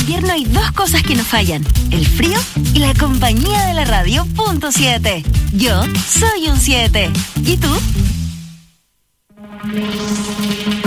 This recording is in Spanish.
invierno hay dos cosas que no fallan: el frío y la compañía de la radio. Punto 7. Yo soy un 7. ¿Y tú?